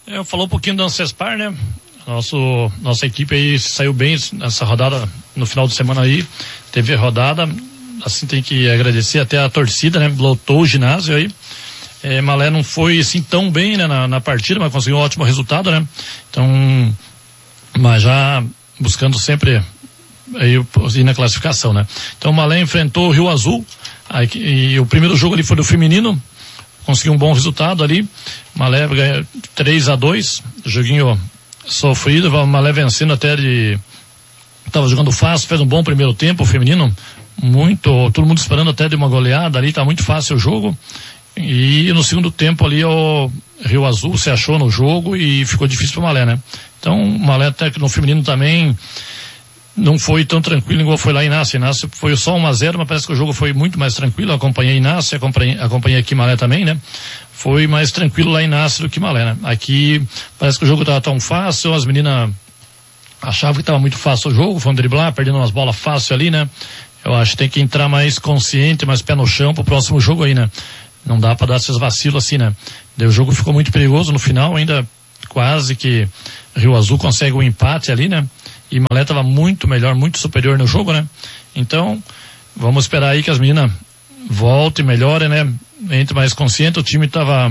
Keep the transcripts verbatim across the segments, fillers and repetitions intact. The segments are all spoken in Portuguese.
Eu falou um pouquinho da Ancespar, né? Nosso, nossa equipe aí saiu bem nessa rodada, no final de semana aí, teve rodada, assim tem que agradecer até a torcida, né? Lotou o ginásio aí. É, Malé não foi assim tão bem, né, na, na partida, mas conseguiu um ótimo resultado, né? Então, mas já buscando sempre aí ir na classificação, né? Então o Malé enfrentou o Rio Azul, aí, e o primeiro jogo ali foi do feminino, conseguiu um bom resultado ali. Malé ganhou três a dois, joguinho sofrido, o Malé vencendo até de, tava jogando fácil, fez um bom primeiro tempo, o feminino, muito, todo mundo esperando até de uma goleada ali, tá muito fácil o jogo. E no segundo tempo ali o Rio Azul se achou no jogo e ficou difícil para o Malé, né? Então o Malé até que no feminino também não foi tão tranquilo igual foi lá em Inácio. Inácio foi só um a zero, mas parece que o jogo foi muito mais tranquilo. Eu acompanhei Inácio, acompanhei, acompanhei aqui Malé também, né? Foi mais tranquilo lá em Inácio do que Malé, né? Aqui parece que o jogo estava tão fácil, as meninas achavam que estava muito fácil o jogo, foram driblar, perdendo umas bolas fácil ali, né? Eu acho que tem que entrar mais consciente, mais pé no chão pro próximo jogo aí, né? Não dá para dar esses vacilos assim, né? Daí o jogo ficou muito perigoso no final, ainda quase que Rio Azul consegue um empate ali, né? E Malé estava muito melhor, muito superior no jogo, né? Então, vamos esperar aí que as meninas voltem, melhorem, né? Entre mais consciente, o time estava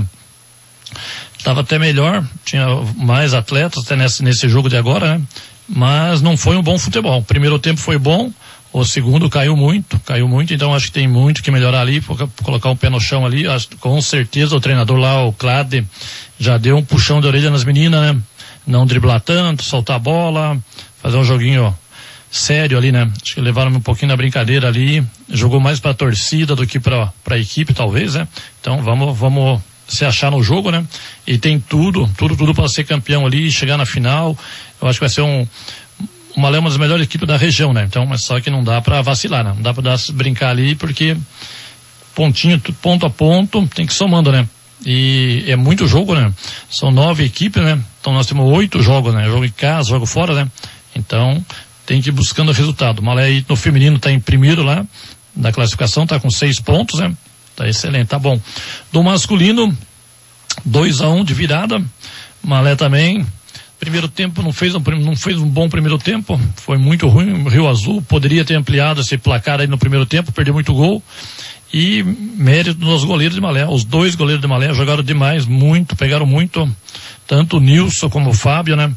tava até melhor, tinha mais atletas até nesse, nesse jogo de agora, né? Mas não foi um bom futebol. O primeiro tempo foi bom, o segundo caiu muito, caiu muito, então acho que tem muito que melhorar ali, colocar um pé no chão ali. Acho, com certeza o treinador lá, o Clade, já deu um puxão de orelha nas meninas, né? Não driblar tanto, soltar a bola, fazer um joguinho sério ali, né? Acho que levaram um pouquinho na brincadeira ali, jogou mais pra torcida do que pra, pra equipe, talvez, né? Então vamos, vamos se achar no jogo, né? E tem tudo, tudo, tudo para ser campeão ali, chegar na final. Eu acho que vai ser um, o Malé é uma das melhores equipes da região, né? Então, mas só que não dá pra vacilar, né? Não dá pra dar, brincar ali, porque pontinho, ponto a ponto, tem que ir somando, né? E é muito jogo, né? São nove equipes, né? Então nós temos oito jogos, né? Jogo em casa, jogo fora, né? Então, tem que ir buscando o resultado. O Malé aí no feminino tá em primeiro lá, da classificação, tá com seis pontos, né? Tá excelente, tá bom. Do masculino, dois a um de virada. Malé também, primeiro tempo não fez um, não fez um bom primeiro tempo, foi muito ruim. O Rio Azul poderia ter ampliado esse placar aí no primeiro tempo, perdeu muito gol. E mérito dos goleiros de Malé. Os dois goleiros de Malé jogaram demais, muito, pegaram muito, tanto o Nilson como o Fábio, né?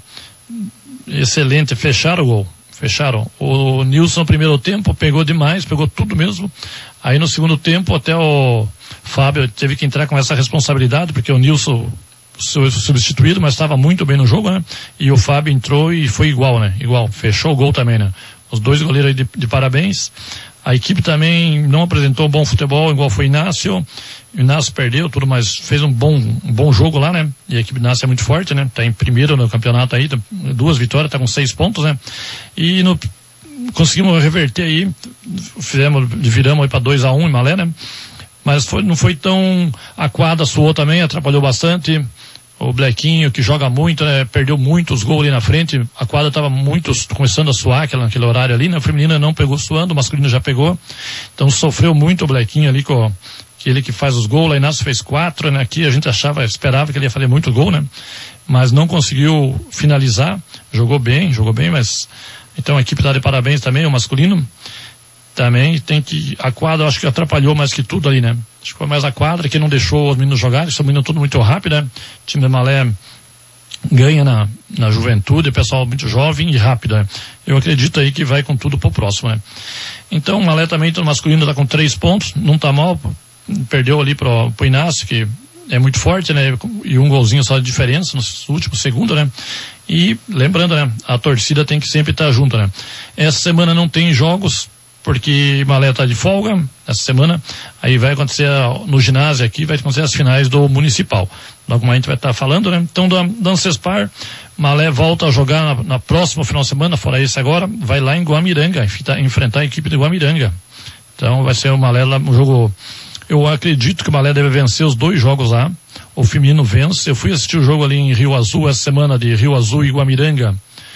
Excelente, fecharam o gol, fecharam. O Nilson no primeiro tempo pegou demais, pegou tudo mesmo. Aí no segundo tempo até o Fábio teve que entrar com essa responsabilidade, porque o Nilson foi substituído, mas estava muito bem no jogo, né? E o Fábio entrou e foi igual, né? Igual, fechou o gol também, né? Os dois goleiros aí de, de parabéns. A equipe também não apresentou um bom futebol, igual foi Inácio. O Inácio perdeu tudo, mas fez um bom, um bom jogo lá, né? E a equipe do Inácio é muito forte, né? Tá em primeiro no campeonato aí, duas vitórias, tá com seis pontos, né? E no, conseguimos reverter aí, fizemos, viramos aí para dois a um em Malé, né? Mas foi, não foi tão, a quadra suou também, atrapalhou bastante. O Blequinho, que joga muito, né? Perdeu muitos gols ali na frente. A quadra estava muito começando a suar aquela, naquele horário ali, né? A feminina não pegou suando, o masculino já pegou. Então sofreu muito o Blequinho ali, com que ele que faz os gols. Lá Inácio fez quatro, né? Aqui a gente achava, esperava que ele ia fazer muito gol, né? Mas não conseguiu finalizar. Jogou bem, jogou bem, mas então a equipe tá de parabéns também, o masculino. Também tem que, a quadra eu acho que atrapalhou mais que tudo ali, né? Acho que foi mais a quadra que não deixou os meninos jogarem, são meninos tudo muito rápido, né? O time de Malé ganha na, na juventude, o pessoal muito jovem e rápido, né? Eu acredito aí que vai com tudo pro próximo, né? Então o Malé também, no masculino, tá com três pontos, não tá mal, perdeu ali pro, pro Inácio, que é muito forte, né? E um golzinho só de diferença no último segundo, né? E lembrando, né? A torcida tem que sempre estar junto, né? Essa semana não tem jogos, porque Malé tá de folga essa semana, aí vai acontecer no ginásio aqui, vai acontecer as finais do municipal. Logo mais a gente vai estar tá falando, né? Então, da, da Ancespar, Malé volta a jogar na, na próxima final de semana, fora esse agora, vai lá em Guamiranga, enfrentar a equipe de Guamiranga. Então, vai ser o Malé lá, um jogo, eu acredito que o Malé deve vencer os dois jogos lá, o feminino vence. Eu fui assistir o jogo ali em Rio Azul, essa semana, de Rio Azul e Guamiranga.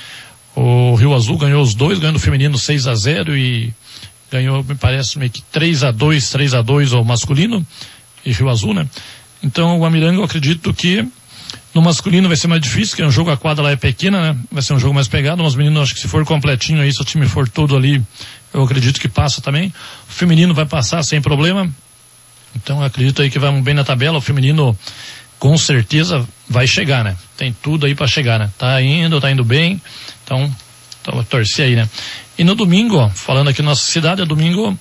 O Rio Azul ganhou os dois, ganhando o feminino seis a zero e ganhou, me parece, meio que três a dois, três a dois o masculino e Rio Azul, né? Então o Guamiranga, eu acredito que No masculino vai ser mais difícil, que é um jogo, a quadra lá é pequena, né? Vai ser um jogo mais pegado, mas meninos, acho que se for completinho aí, se o time for todo ali, eu acredito que passa também. O feminino vai passar sem problema. Então eu acredito aí que vamos bem na tabela. O feminino com certeza vai chegar, né? Tem tudo aí para chegar, né? Tá indo, tá indo bem. Então, então torcer aí, né? E no domingo, ó, falando aqui na nossa cidade, é domingo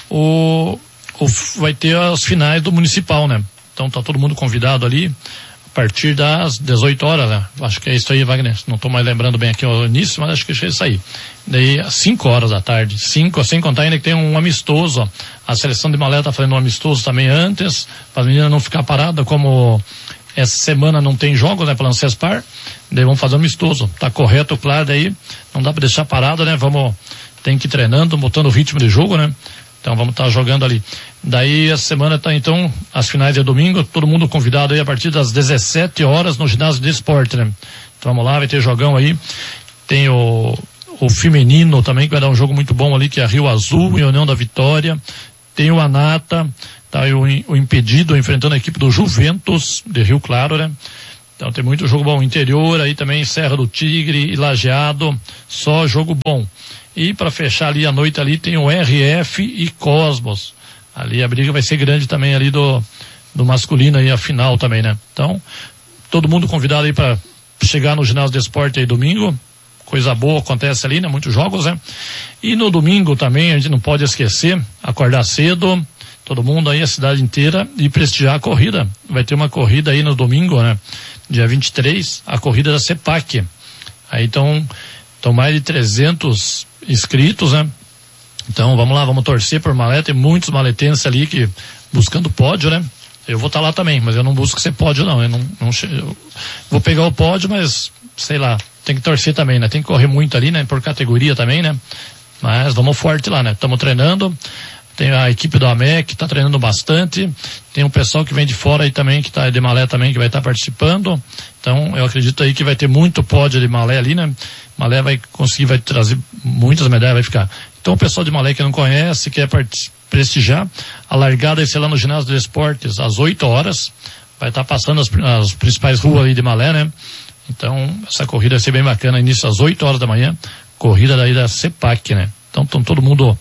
o, o vai ter as finais do municipal, né? Então tá todo mundo convidado ali a partir das dezoito horas, né? Acho que é isso aí, Wagner. Não tô mais lembrando bem aqui o início, mas acho que é isso aí. Daí às cinco horas da tarde, cinco, sem contar ainda que tem um amistoso, ó. A seleção de Malé tá fazendo um amistoso também antes, para a menina não ficar parada, como essa semana não tem jogos, né, pela Ancespar, daí vamos fazer um amistoso. Tá correto, claro, daí não dá para deixar parada, né? Vamos, tem que ir treinando, botando o ritmo de jogo, né? Então vamos estar tá jogando ali. Daí essa semana tá então, as finais de domingo, todo mundo convidado aí a partir das dezessete horas no ginásio de esporte, né? Então vamos lá, vai ter jogão aí. Tem o, o feminino também, que vai dar um jogo muito bom ali, que é a Rio Azul e União da Vitória. Tem o Anata, tá aí o, o Impedido enfrentando a equipe do Juventus de Rio Claro, né? Então tem muito jogo bom. Interior aí também, Serra do Tigre e Lajeado, só jogo bom. E para fechar ali a noite ali tem o R F e Cosmos. Ali a briga vai ser grande também ali do, do masculino aí, a final também, né? Então, todo mundo convidado aí para chegar no ginásio de esporte aí domingo. Coisa boa acontece ali, né? Muitos jogos, né? E no domingo também, a gente não pode esquecer, acordar cedo, todo mundo aí, a cidade inteira, e prestigiar a corrida. Vai ter uma corrida aí no domingo, né? Dia vinte e três, a corrida da CEPAC. Aí então, estão mais de trezentos inscritos, né? Então vamos lá, vamos torcer por Malé. Tem muitos maletenses ali que buscando pódio, né? Eu vou estar lá também, mas eu não busco ser pódio não, eu não, não eu vou pegar o pódio, mas sei lá, tem que torcer também, né? Tem que correr muito ali, né? Por categoria também, né? Mas vamos forte lá, né? Estamos treinando, tem a equipe do A M E C que está treinando bastante, tem um pessoal que vem de fora aí também, que está de Malé também, que vai estar tá participando. Então eu acredito aí que vai ter muito pódio de Malé ali, né? Malé vai conseguir, vai trazer muitas medalhas, vai ficar. Então o pessoal de Malé que não conhece, quer prestigiar, a largada vai ser lá no ginásio de esportes às oito horas, vai estar tá passando as, as principais ruas ali de Malé, né? Então essa corrida vai ser bem bacana, início às oito horas da manhã, corrida daí da CEPAC, né? Então estão todo mundo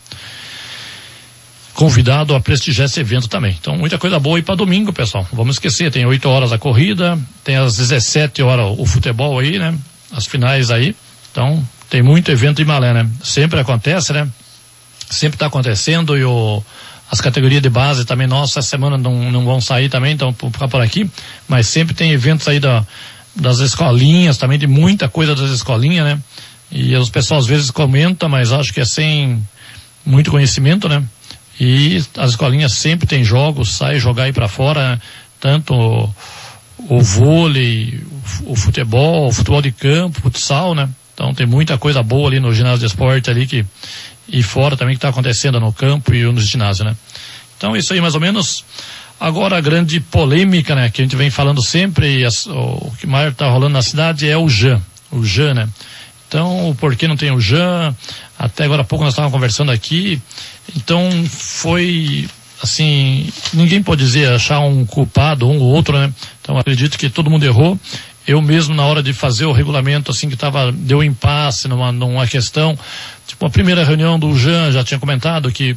convidado a prestigiar esse evento também. Então muita coisa boa aí para domingo, pessoal. Vamos esquecer, tem oito horas a corrida, tem às dezessete horas o futebol aí, né? As finais aí. Então tem muito evento em Malé, né? Sempre acontece, né? Sempre está acontecendo e o, as categorias de base também, nossa, essa semana não, não vão sair também, então vou ficar por aqui, mas sempre tem eventos aí da, das escolinhas, também tem muita coisa das escolinhas, né? E os pessoal às vezes comentam, mas acho que é sem muito conhecimento, né? E as escolinhas sempre tem jogos, sai jogar aí para fora, né? Tanto o, o vôlei, o, o futebol, o futebol de campo, futsal, né? Então tem muita coisa boa ali no ginásio de esporte ali que, e fora também que está acontecendo no campo e no ginásio, né? Então isso aí mais ou menos. Agora a grande polêmica, né? Que a gente vem falando sempre, e as, o, o que mais está rolando na cidade é o J A N, o J A N, né? Então, por que não tem o J A N? Até agora há pouco nós estávamos conversando aqui. Então, foi, assim, ninguém pode dizer, achar um culpado, um ou outro, né? Então, acredito que todo mundo errou. Eu mesmo, na hora de fazer o regulamento, assim, que tava, deu impasse numa, numa questão. Tipo, a primeira reunião do J A N, já tinha comentado que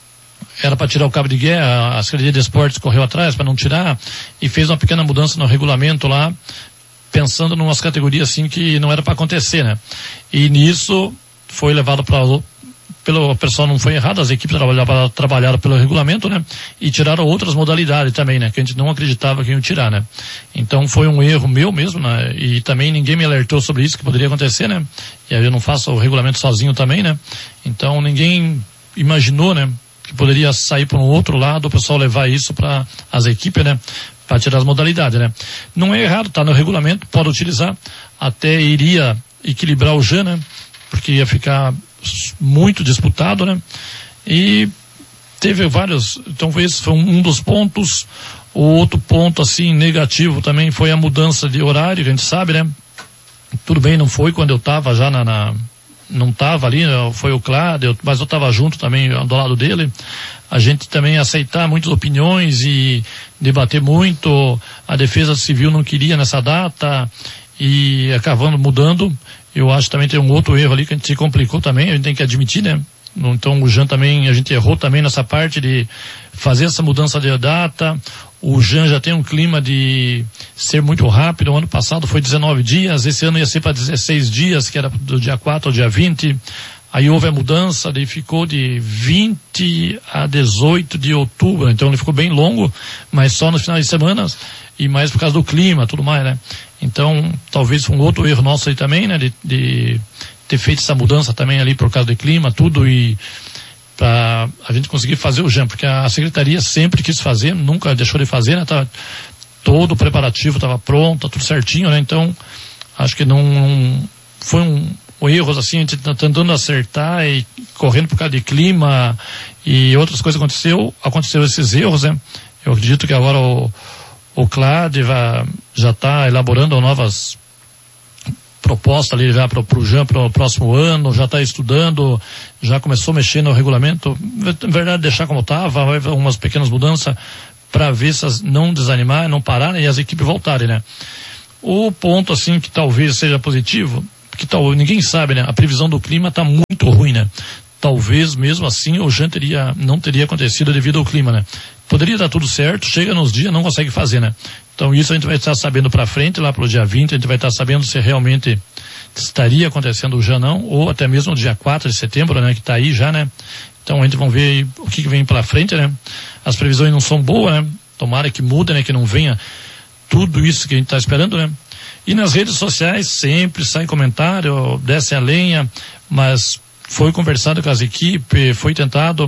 era para tirar o cabo de guerra, a Secretaria de Esportes correu atrás para não tirar, e fez uma pequena mudança no regulamento lá, pensando em umas categorias assim que não era para acontecer, né? E nisso foi levado para pelo o pessoal, não foi errado, as equipes trabalharam, trabalharam pelo regulamento, né? E tiraram outras modalidades também, né? Que a gente não acreditava que iam tirar, né? Então foi um erro meu mesmo, né? E também ninguém me alertou sobre isso que poderia acontecer, né? E aí eu não faço o regulamento sozinho também, né? Então ninguém imaginou, né? Que poderia sair para um outro lado, o pessoal levar isso para as equipes, né? Para tirar as modalidades, né? Não é errado, tá no regulamento, pode utilizar, até iria equilibrar o J A N, né? Porque ia ficar muito disputado, né? E teve vários, então esse foi um dos pontos. O outro ponto, assim, negativo também foi a mudança de horário, que a gente sabe, né? Tudo bem, não foi quando eu tava já na, na não tava ali, foi o Cláudio, mas eu tava junto também do lado dele. a gente também aceitar muitas opiniões e debater muito. A Defesa Civil não queria nessa data e acabando mudando. Eu acho que também tem um outro erro ali que a gente se complicou também, a gente tem que admitir, né? Então o Jean também, a gente errou também nessa parte de fazer essa mudança de data. O Jean já tem um clima de ser muito rápido. O ano passado foi dezenove dias, esse ano ia ser para dezesseis dias, que era do dia quatro ao dia vinte. Aí houve a mudança, daí ficou de vinte a dezoito de outubro, então ele ficou bem longo, mas só nos finais de semana e mais por causa do clima, tudo mais, né? Então, talvez foi um outro erro nosso aí também, né? De, de ter feito essa mudança também ali por causa do clima, tudo, e para a gente conseguir fazer o Jean, porque a Secretaria sempre quis fazer, nunca deixou de fazer, né? Tava, todo o preparativo estava pronto, tudo certinho, né? Então, acho que não, não foi um erros assim, a gente tá tentando acertar e correndo por causa de clima e outras coisas aconteceu, aconteceu esses erros, né? Eu acredito que agora o, o C L A D vai, já está elaborando novas propostas ali já para o Jean para o próximo ano, já está estudando, já começou a mexer no regulamento, na verdade deixar como estava, vai haver umas pequenas mudanças para ver se as não desanimar, não parar e as equipes voltarem, né? O ponto assim que talvez seja positivo, que tal, ninguém sabe, né? A previsão do clima está muito ruim, né? Talvez mesmo assim o Jean teria, não teria acontecido devido ao clima, né? Poderia dar tudo certo, chega nos dias, não consegue fazer, né? Então isso a gente vai estar sabendo para frente, lá pro dia vinte, a gente vai estar sabendo se realmente estaria acontecendo o Jean não, ou até mesmo no dia quatro de setembro, né? Que está aí já, né? Então a gente vai ver aí o que, que vem para frente, né? As previsões não são boas, né? Tomara que muda, né? Que não venha tudo isso que a gente está esperando, né? E nas redes sociais sempre sai comentário, desce a lenha, mas foi conversado com as equipes, foi tentado.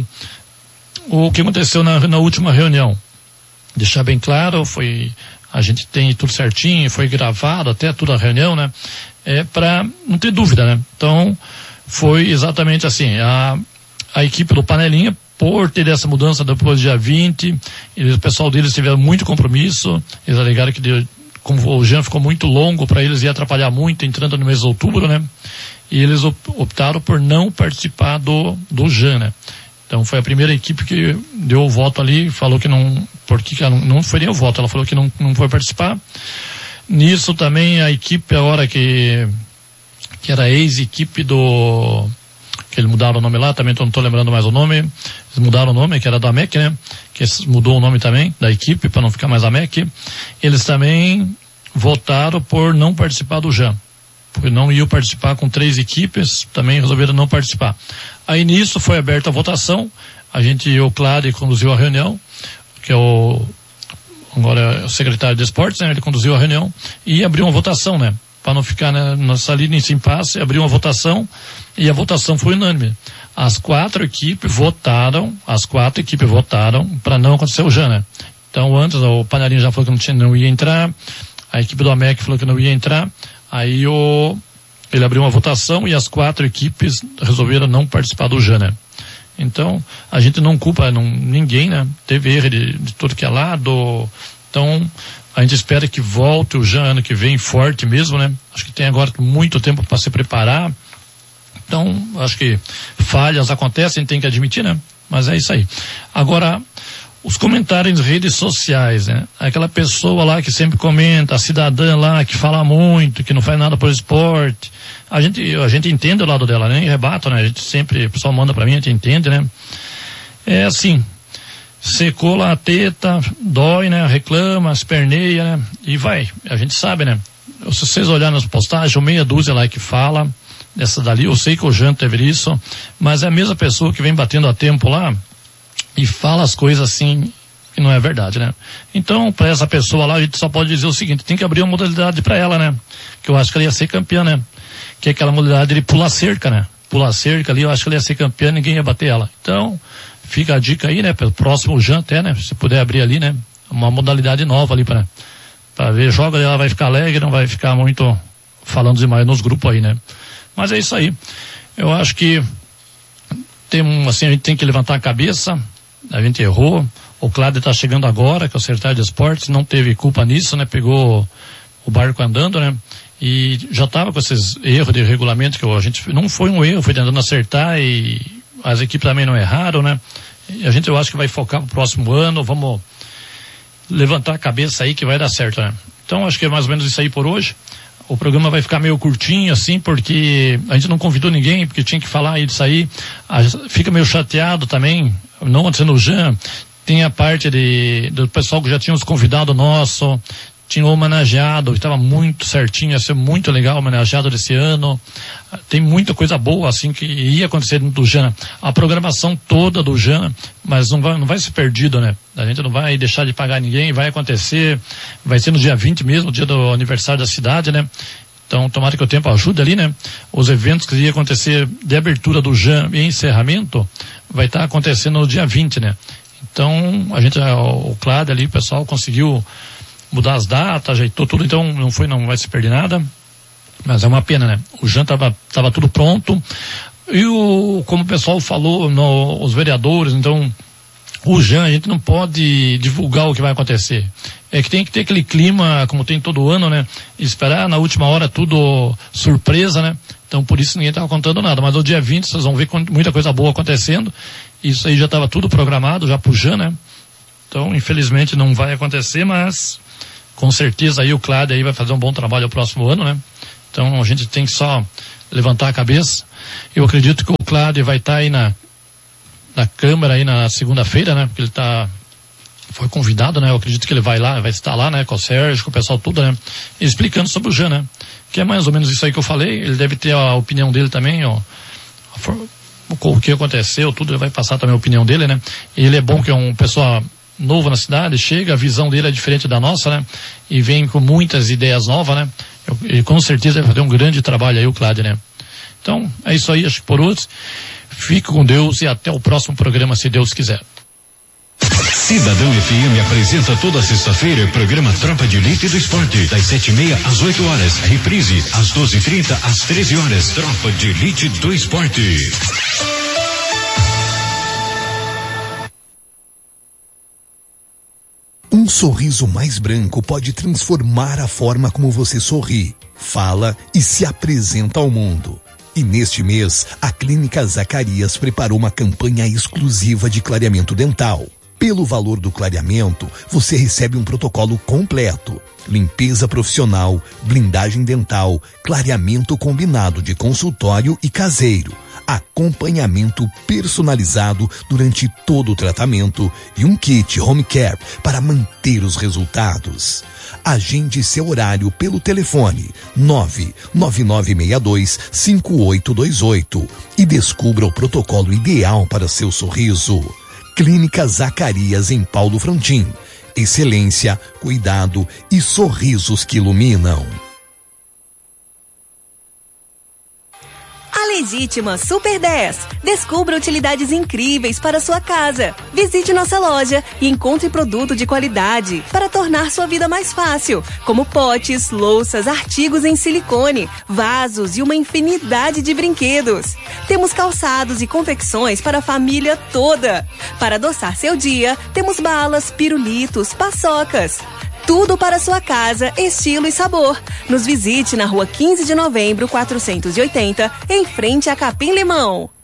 O que aconteceu na, na última reunião? Deixar bem claro, foi, a gente tem tudo certinho, foi gravado até toda a reunião, né? É para não ter dúvida, né? Então, foi exatamente assim, a, a equipe do Panelinha, por ter essa mudança depois do dia vinte, eles, o pessoal deles tiveram muito compromisso, eles alegaram que deu, como o Jean ficou muito longo para eles, ia atrapalhar muito entrando no mês de outubro, né? E eles optaram por não participar do, do Jean, né? Então foi a primeira equipe que deu o voto ali, falou que não, porque não, não foi nem o voto, ela falou que não, não foi participar. Nisso também a equipe agora que, que era a ex-equipe do, que eles mudaram o nome lá, também não estou lembrando mais o nome, eles mudaram o nome, que era da M E C, né? Que mudou o nome também da equipe para não ficar mais a M E C. Eles também votaram por não participar do Jean, porque não iam participar com três equipes, também resolveram não participar. Aí nisso foi aberta a votação, a gente, o C L A D conduziu a reunião, que é o, agora é o secretário de esportes, né? Ele conduziu a reunião e abriu uma votação, né? Para não ficar, né, nessa linha em impasse, abriu uma votação e a votação foi unânime. As quatro equipes votaram, as quatro equipes votaram para não acontecer o Jean, né? Então antes o Panelinha já falou que não, tinha, não ia entrar, a equipe do A M E C falou que não ia entrar, aí o, ele abriu uma votação e as quatro equipes resolveram não participar do Jean, né? Então a gente não culpa não, ninguém, né? Teve erro de, de tudo que é lado, então a gente espera que volte o Jean ano que vem forte mesmo, né? Acho que tem agora muito tempo para se preparar. Então, acho que falhas acontecem, a gente tem que admitir, né? Mas é isso aí. Agora, os comentários em redes sociais, né? Aquela pessoa lá que sempre comenta, a cidadã lá que fala muito, que não faz nada por esporte. A gente, a gente entende o lado dela, né? E rebata, né? A gente sempre, o pessoal manda pra mim, a gente entende, né? É assim, secou lá a teta, dói, né? Reclama, esperneia, né? E vai. A gente sabe, né? Se vocês olharem nas postagens, meia dúzia lá que fala dessa dali, eu sei que o Jean teve isso, mas é a mesma pessoa que vem batendo a tempo lá e fala as coisas assim que não é verdade, né? Então, para essa pessoa lá, a gente só pode dizer o seguinte, tem que abrir uma modalidade para ela, né? Que eu acho que ela ia ser campeã, né? Que é aquela modalidade de pular cerca, né? Pular cerca ali, eu acho que ela ia ser campeã, ninguém ia bater ela. Então, fica a dica aí, né? Pelo próximo Jean até, né? Se puder abrir ali, né? Uma modalidade nova ali para para ver, joga, ela vai ficar alegre, não vai ficar muito falando demais nos grupos aí, né? Mas é isso aí. Eu acho que tem um, assim, a gente tem que levantar a cabeça, a gente errou, o Cláudio está chegando agora, que é o secretário de esportes, não teve culpa nisso, né? Pegou o barco andando, né? E já estava com esses erros de regulamento que a gente, não foi um erro, foi tentando acertar e as equipes também não erraram, né? E a gente, eu acho que vai focar pro próximo ano, vamos levantar a cabeça aí que vai dar certo, né? Então, acho que é mais ou menos isso aí por hoje. O programa vai ficar meio curtinho, assim, porque a gente não convidou ninguém, porque tinha que falar aí disso aí. A, fica meio chateado também, não sendo o Jean, tem a parte de, do pessoal que já tinha os convidados nossos, tinha o homenageado, que estava muito certinho, ia ser muito legal o homenageado desse ano. Tem muita coisa boa, assim, que ia acontecer do Jean. A programação toda do Jean, mas não vai, não vai ser perdido, né? A gente não vai deixar de pagar ninguém, vai acontecer, vai ser no dia vinte mesmo, dia do aniversário da cidade, né? Então, tomara que o tempo ajude ali, né? Os eventos que iam acontecer de abertura do Jean e encerramento, vai estar acontecendo no dia vinte, né? Então, a gente, o Cláudio ali, o pessoal conseguiu mudar as datas, ajeitou tudo, então não foi, não vai se perder nada, mas é uma pena, né? O Jean tava, tava tudo pronto, e o, como o pessoal falou, no, os vereadores, então, o Jean, a gente não pode divulgar o que vai acontecer. É que tem que ter aquele clima, como tem todo ano, né? Esperar na última hora tudo surpresa, né? Então, por isso ninguém tava contando nada, mas no dia vinte vocês vão ver muita coisa boa acontecendo. Isso aí já estava tudo programado, já pro Jean, né? Então, infelizmente não vai acontecer, mas com certeza aí o Cláudio aí vai fazer um bom trabalho no próximo ano, né? Então a gente tem que só levantar a cabeça. Eu acredito que o Cláudio vai estar tá aí na, na Câmara aí na segunda-feira, né? Porque ele tá, foi convidado, né? Eu acredito que ele vai lá, vai estar lá, né? Com o Sérgio, com o pessoal tudo, né? Explicando sobre o Jean, né? Que é mais ou menos isso aí que eu falei. Ele deve ter a opinião dele também, ó. O que aconteceu, tudo, ele vai passar também a opinião dele, né? E ele é bom que é um pessoa novo na cidade, chega, a visão dele é diferente da nossa, né? E vem com muitas ideias novas, né? Eu, e com certeza vai fazer um grande trabalho aí o Cláudio, né? Então, é isso aí, acho que por hoje. Fique com Deus e até o próximo programa, se Deus quiser. Cidadão F M apresenta toda sexta-feira o programa Tropa de Elite do Esporte, das sete e meia às oito horas. Reprise, às doze e trinta, às treze horas. Tropa de Elite do Esporte. Um sorriso mais branco pode transformar a forma como você sorri, fala e se apresenta ao mundo. E neste mês, a Clínica Zacarias preparou uma campanha exclusiva de clareamento dental. Pelo valor do clareamento, você recebe um protocolo completo. Limpeza profissional, blindagem dental, clareamento combinado de consultório e caseiro, acompanhamento personalizado durante todo o tratamento e um kit home care para manter os resultados. Agende seu horário pelo telefone nove nove nove seis dois cinco oito dois oito e descubra o protocolo ideal para seu sorriso. Clínica Zacarias em Paulo Frontin. Excelência, cuidado e sorrisos que iluminam. A Legítima Super dez. Descubra utilidades incríveis para sua casa. Visite nossa loja e encontre produto de qualidade para tornar sua vida mais fácil, como potes, louças, artigos em silicone, vasos e uma infinidade de brinquedos. Temos calçados e confecções para a família toda. Para adoçar seu dia, temos balas, pirulitos, paçocas. Tudo para sua casa, estilo e sabor. Nos visite na rua quinze de novembro, quatrocentos e oitenta, em frente a Capim Limão.